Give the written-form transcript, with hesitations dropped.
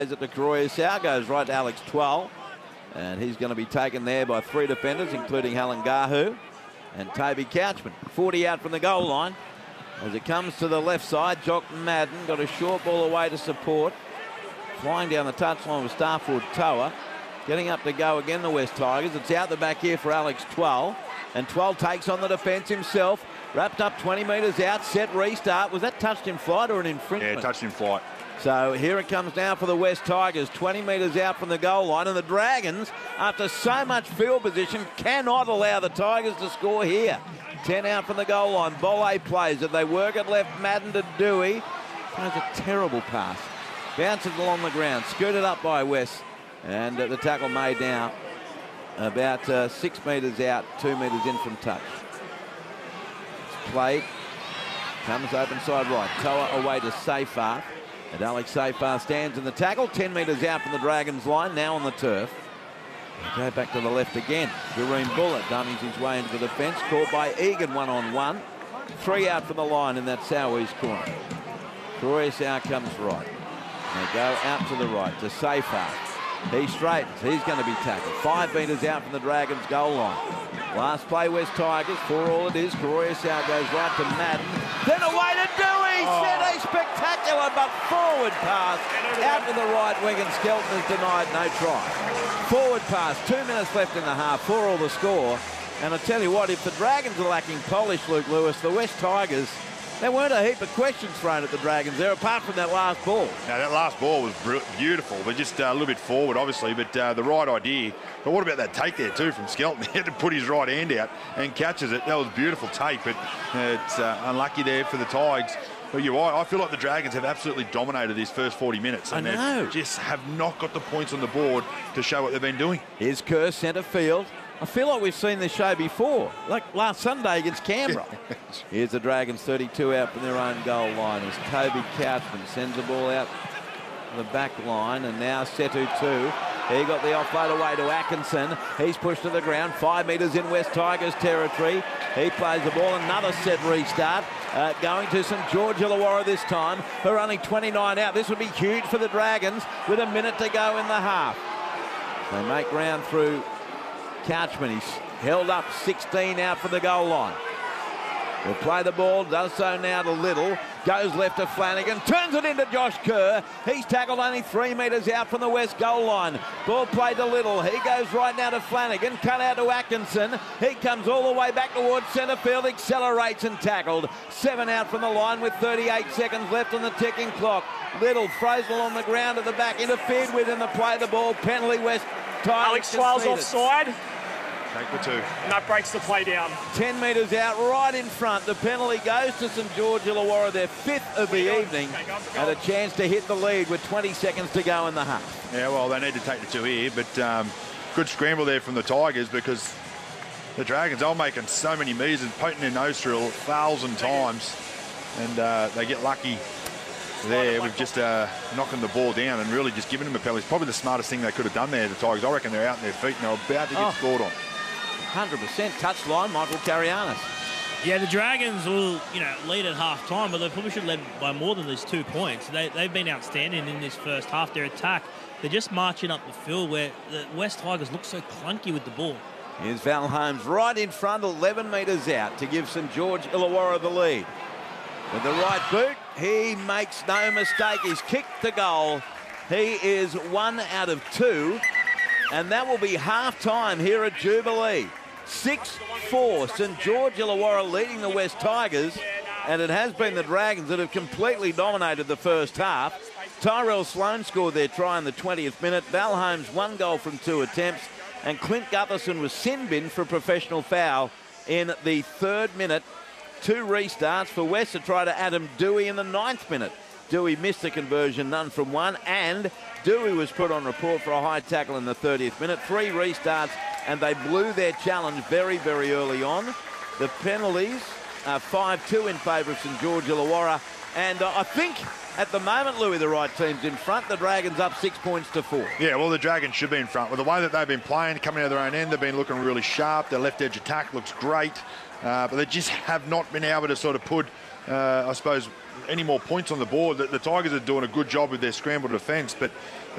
At the Koroya South goes right to Alex Twal, and he's going to be taken there by 3 defenders, including Helen Gahu and Toby Couchman. 40 out from the goal line. As it comes to the left side, Jock Madden got a short ball away to support. Flying down the touchline with Starford Toa. Getting up to go again, the West Tigers. It's out the back here for Alex Twal, and Twal takes on the defence himself. Wrapped up 20 metres out, set restart. Was that touched in flight or an infringement? Yeah, touched in flight. So here it comes now for the West Tigers, 20 metres out from the goal line, and the Dragons, after so much field position, cannot allow the Tigers to score here. 10 out from the goal line. Bolle plays it. They work it left. Madden to Dewey. Throws a terrible pass. Bounces along the ground. Scooted up by West. And the tackle made now about 6 metres out, 2 metres in from touch. It's played. Comes open side right. Toa away to Seyfarth. And Alex Seyfarth stands in the tackle. 10 metres out from the Dragons line. Now on the turf. Go back to the left again. Kareem Bullitt dummies his way into the defence. Caught by Egan one-on-one. 3 out from the line in that southeast corner. Koroya South comes right. They go out to the right to Seyfarth. He straightens. He's going to be tackled. 5 metres out from the Dragons goal line. Last play, West Tigers. For all it is, Koroya South goes right to Madden. Then away to Dewey. Set a spectacular but forward pass out to the right wing, and Skelton is denied no try. Forward pass, 2 minutes left in the half, 4 all the score. And I tell you what, if the Dragons are lacking polish, Luke Lewis, the West Tigers, there weren't a heap of questions thrown at the Dragons there, apart from that last ball. Now, that last ball was beautiful, but just a little bit forward, obviously, but the right idea. But what about that take there, too, from Skelton? He had to put his right hand out and catches it. That was beautiful take, but it's unlucky there for the Tigers. But you're right, I feel like the Dragons have absolutely dominated these first 40 minutes. And they just have not got the points on the board to show what they've been doing. Here's Kerr, centre field. I feel like we've seen this show before, like last Sunday against Canberra. Here's the Dragons, 32 out from their own goal line as Toby Couchman sends the ball out the back line, and now Setu 2. He got the offload away to Atkinson. He's pushed to the ground, 5 metres in West Tigers territory. He plays the ball, another set restart. Going to St George Illawarra this time, who are only 29 out. This would be huge for the Dragons with a minute to go in the half. They make ground through Couchman. He's held up, 16 out from the goal line. Will play the ball, does so now to Little. Goes left to Flanagan, turns it into Josh Kerr. He's tackled only 3 metres out from the West goal line. Ball played to Little. He goes right now to Flanagan, cut out to Atkinson. He comes all the way back towards centre field, accelerates and tackled. 7 out from the line with 38 seconds left on the ticking clock. Little throws along the ground at the back, interfered with in the play of the ball. Penalty, West Tigers. Alex Twal's offside. Take the 2. And that breaks the play down. 10 metres out, right in front. The penalty goes to St George Illawarra, their 5th of the evening, and a chance to hit the lead with 20 seconds to go in the half. Yeah, well, they need to take the 2 here, but good scramble there from the Tigers, because the Dragons are making so many metres and poking their nose through 1,000 times, and they get lucky there with just knocking the ball down and really just giving them a penalty. It's probably the smartest thing they could have done there, the Tigers. I reckon they're out on their feet and they're about to get scored on. 100% touchline, Michael Carianis. Yeah, the Dragons will, lead at half time, but they probably should have led by more than these 2 points. They've been outstanding in this first half. Their attack, they're just marching up the field where the West Tigers look so clunky with the ball. Here's Val Holmes right in front, 11 metres out to give St George Illawarra the lead. With the right boot, he makes no mistake. He's kicked the goal. He is 1 out of 2, and that will be half-time here at Jubilee. 6-4, St George Illawarra leading the West Tigers, and it has been the Dragons that have completely dominated the first half. Tyrell Sloan scored their try in the 20th minute. Val Holmes 1 goal from 2 attempts, and Clint Gutherson was sin-binned for a professional foul in the 3rd minute. 2 restarts for West to try to Adam Dewey in the 9th minute. Dewey missed the conversion, none from 1, and Dewey was put on report for a high tackle in the 30th minute. 3 restarts, and they blew their challenge very, very early on. The penalties are 5-2 in favour of St George Illawarra, and I think at the moment, Louis, the right team's in front. The Dragons up 6 points to 4. Yeah, well, the Dragons should be in front. With the way that they've been playing, coming out of their own end, they've been looking really sharp. Their left edge attack looks great, but they just have not been able to sort of put, I suppose, any more points on the board. The Tigers are doing a good job with their scramble defence, but